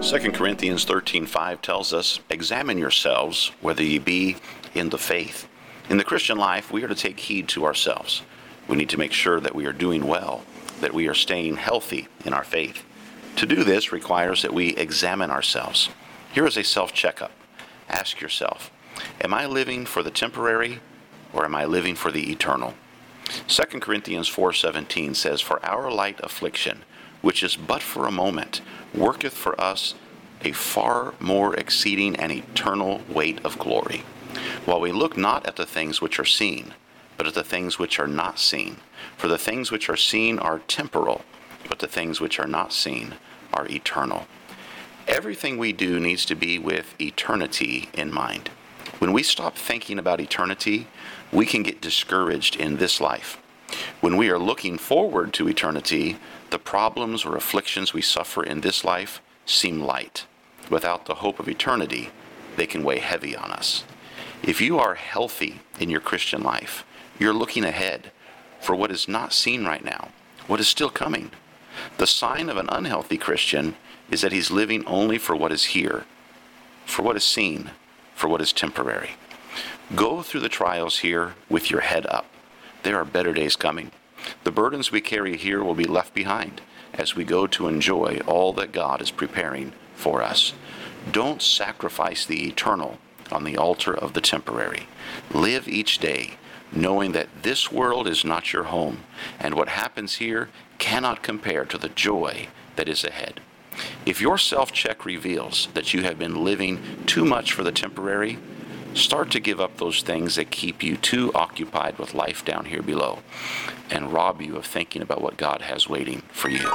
2 Corinthians 13:5 tells us, "Examine yourselves whether ye be in the faith." In the Christian life, we are to take heed to ourselves. We need to make sure that we are doing well, that we are staying healthy in our faith. To do this requires that we examine ourselves. Here is a self-checkup. Ask yourself, am I living for the temporary or am I living for the eternal? 2 Corinthians 4:17 says, "For our light affliction, which is but for a moment, worketh for us a far more exceeding and eternal weight of glory. While we look not at the things which are seen, but at the things which are not seen. For the things which are seen are temporal, but the things which are not seen are eternal." Everything we do needs to be with eternity in mind. When we stop thinking about eternity, we can get discouraged in this life. When we are looking forward to eternity, the problems or afflictions we suffer in this life seem light. Without the hope of eternity, they can weigh heavy on us. If you are healthy in your Christian life, you're looking ahead for what is not seen right now, what is still coming. The sign of an unhealthy Christian is that he's living only for what is here, for what is seen, for what is temporary. Go through the trials here with your head up. There are better days coming. The burdens we carry here will be left behind as we go to enjoy all that God is preparing for us. Don't sacrifice the eternal on the altar of the temporary. Live each day knowing that this world is not your home, and what happens here cannot compare to the joy that is ahead. If your self-check reveals that you have been living too much for the temporary, start to give up those things that keep you too occupied with life down here below and rob you of thinking about what God has waiting for you.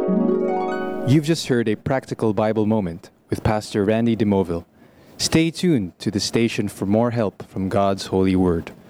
You've just heard a practical Bible moment with Pastor Randy DeMoville. Stay tuned to the station for more help from God's holy word.